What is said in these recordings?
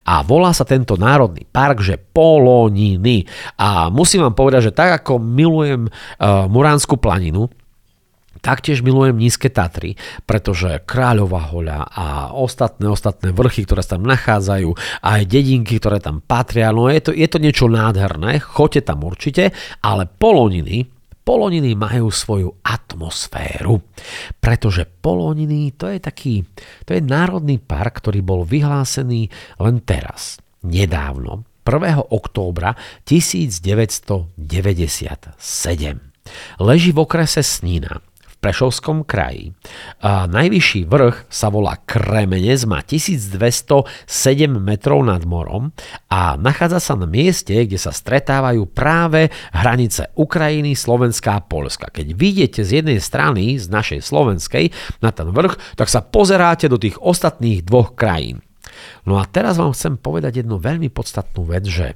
A volá sa tento národný park, že Poloniny. A musím vám povedať, že tak ako milujem Muránsku planinu, taktiež milujem Nízke Tatry, pretože Kráľová hoľa a ostatné vrchy, ktoré sa tam nachádzajú, a aj dedinky, ktoré tam patria, no je to niečo nádherné, choďte tam určite, ale Poloniny majú svoju atmosféru, pretože Poloniny to je národný park, ktorý bol vyhlásený len teraz, nedávno, 1. októbra 1997. Leží v okrese Snina, Prešovskom kraji. A najvyšší vrch sa volá Kremenec, má 1207 metrov nad morom a nachádza sa na mieste, kde sa stretávajú práve hranice Ukrajiny, Slovenska a Poľska. Keď vidíte z jednej strany, z našej slovenskej, na ten vrch, tak sa pozeráte do tých ostatných dvoch krajín. No a teraz vám chcem povedať jednu veľmi podstatnú vec, že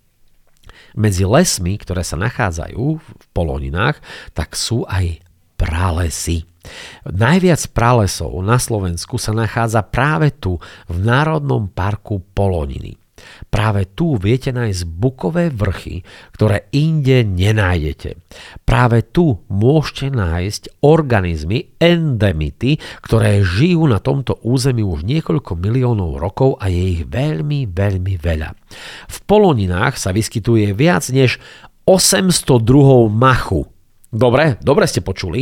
medzi lesmi, ktoré sa nachádzajú v Poloninách, tak sú aj pralesy. Najviac pralesov na Slovensku sa nachádza práve tu, v Národnom parku Poloniny. Práve tu viete nájsť bukové vrchy, ktoré inde nenájdete. Práve tu môžete nájsť organizmy, endemity, ktoré žijú na tomto území už niekoľko miliónov rokov a je ich veľmi, veľmi veľa. V Poloninách sa vyskytuje viac než 800 druhov machu. Dobre ste počuli.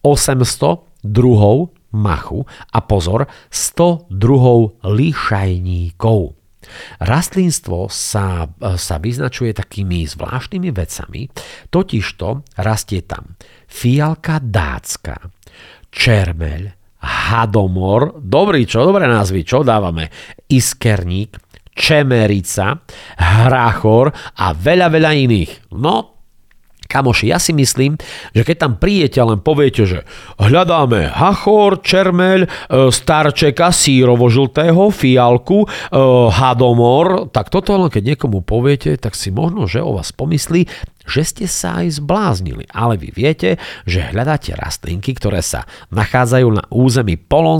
800 druhov machu a pozor, 100 druhov lišajníkov. Rastlinstvo sa vyznačuje takými zvláštnymi vecami, totižto rastie tam fialka dácka, čermeľ, hadomor, dobré názvy, čo dávame, iskerník, čemerica, hrachor a veľa iných. No, kamoši, ja si myslím, že keď tam prídete a len poviete, že hľadáme hachor, čermeľ, starčeka, sírovo-žltého, fialku, hadomor, tak toto len keď niekomu poviete, tak si možno, že o vás pomyslí, že ste sa aj zbláznili. Ale vy viete, že hľadáte rastlinky, ktoré sa nachádzajú na území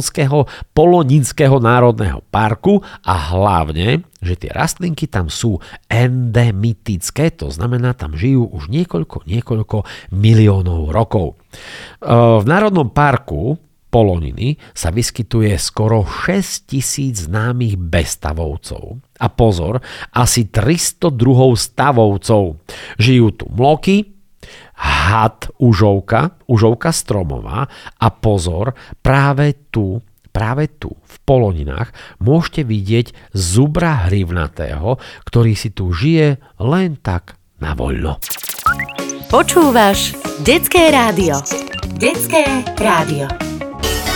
Poloninského národného parku a hlavne, že tie rastlinky tam sú endemitické, to znamená, tam žijú už niekoľko miliónov rokov. V Národnom parku Poloniny sa vyskytuje skoro 6 000 známych bezstavovcov. A pozor, asi 300 druhov stavovcov. Žijú tu mloky, had, užovka stromová a pozor, práve tu v Poloninách môžete vidieť zubra hrivnatého, ktorý si tu žije len tak na voľno. Počúvaš Detské rádio. Detské rádio.